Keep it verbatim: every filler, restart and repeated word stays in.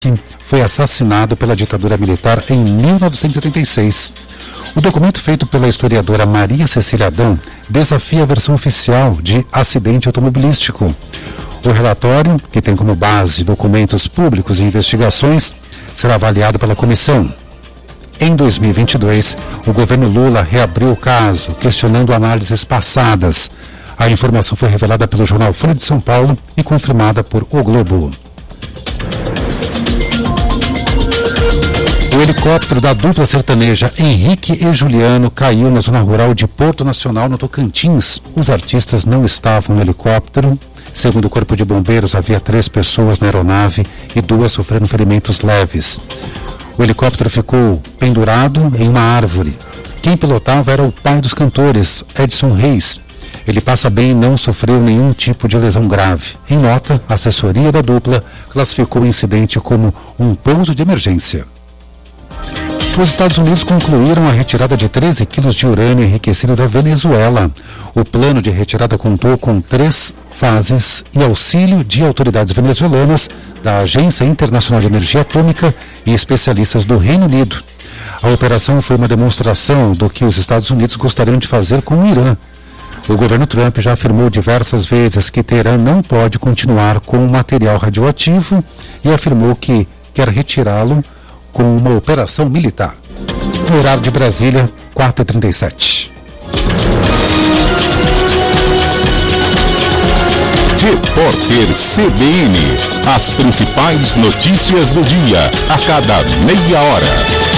foi assassinado pela ditadura militar em mil novecentos e setenta e seis. O documento feito pela historiadora Maria Cecília Adão desafia a versão oficial de acidente automobilístico. O relatório, que tem como base documentos públicos e investigações, será avaliado pela comissão. Em dois mil e vinte e dois, o governo Lula reabriu o caso, questionando análises passadas. A informação foi revelada pelo jornal Folha de São Paulo e confirmada por O Globo. O helicóptero da dupla sertaneja Henrique e Juliano caiu na zona rural de Porto Nacional, no Tocantins. Os artistas não estavam no helicóptero. Segundo o Corpo de Bombeiros, havia três pessoas na aeronave e duas sofrendo ferimentos leves. O helicóptero ficou pendurado em uma árvore. Quem pilotava era o pai dos cantores, Edson Reis. Ele passa bem e não sofreu nenhum tipo de lesão grave. Em nota, a assessoria da dupla classificou o incidente como um pouso de emergência. Os Estados Unidos concluíram a retirada de treze quilos de urânio enriquecido da Venezuela. O plano de retirada contou com três fases e auxílio de autoridades venezuelanas, da Agência Internacional de Energia Atômica e especialistas do Reino Unido. A operação foi uma demonstração do que os Estados Unidos gostariam de fazer com o Irã. O governo Trump já afirmou diversas vezes que Teherã não pode continuar com o material radioativo e afirmou que quer retirá-lo com uma operação militar. No horário de Brasília, quatro e trinta e sete. Repórter C B N. As principais notícias do dia, a cada meia hora.